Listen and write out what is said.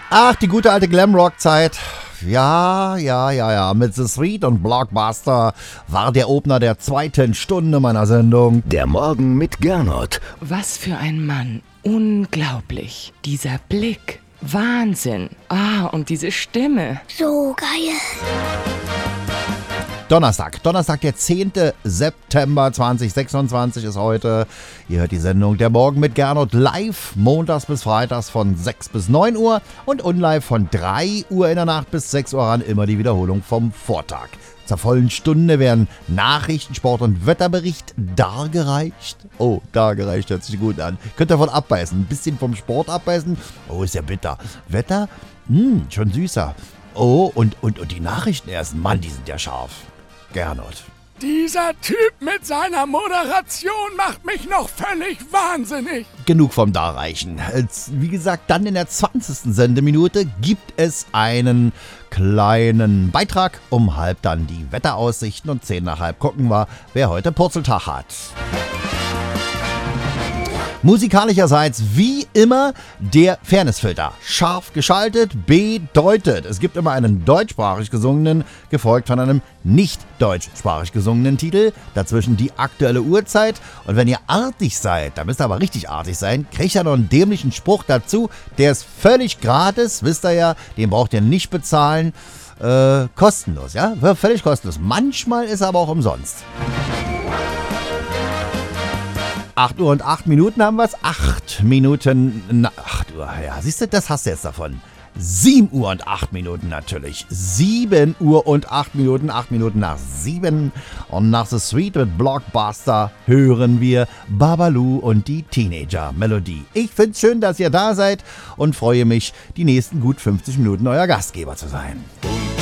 Ach, die gute alte Glamrock-Zeit. Ja. Mit The Street und Blockbuster war der Opener der 2. Stunde meiner Sendung. Der Morgen mit Gernot. Was für ein Mann. Unglaublich. Dieser Blick. Wahnsinn. Und diese Stimme. So geil. Donnerstag, der 10. September 2026 ist heute. Ihr hört die Sendung Der Morgen mit Gernot live, montags bis freitags von 6 bis 9 Uhr und unlive von 3 Uhr in der Nacht bis 6 Uhr an, immer die Wiederholung vom Vortag. Zur vollen Stunde werden Nachrichten, Sport und Wetterbericht dargereicht. Oh, dargereicht hört sich gut an. Könnt ihr davon abbeißen, ein bisschen vom Sport abbeißen. Oh, ist ja bitter. Wetter? Schon süßer. Oh, und die Nachrichten erst. Mann, die sind ja scharf. Gernot. Dieser Typ mit seiner Moderation macht mich noch völlig wahnsinnig. Genug vom Darreichen. Wie gesagt, dann in der 20. Sendeminute gibt es einen kleinen Beitrag. Um halb dann die Wetteraussichten und 10 nach halb gucken wir, wer heute Purzeltag hat. Musikalischerseits wie immer der Fairnessfilter. Scharf geschaltet bedeutet, es gibt immer einen deutschsprachig gesungenen, gefolgt von einem nicht deutschsprachig gesungenen Titel. Dazwischen die aktuelle Uhrzeit. Und wenn ihr artig seid, da müsst ihr aber richtig artig sein, kriegt ihr noch einen dämlichen Spruch dazu. Der ist völlig gratis, wisst ihr ja, den braucht ihr nicht bezahlen. Kostenlos, ja? Völlig kostenlos. Manchmal ist er aber auch umsonst. 8 Uhr und 8 Minuten haben wir es. 8 Minuten nach 8 Uhr. Ja, siehst du, das hast du jetzt davon. 7 Uhr und 8 Minuten natürlich. 7 Uhr und 8 Minuten. 8 Minuten nach 7. Und nach The Street mit Blockbuster hören wir Babalu und die Teenager-Melodie. Ich finde es schön, dass ihr da seid und freue mich, die nächsten gut 50 Minuten euer Gastgeber zu sein.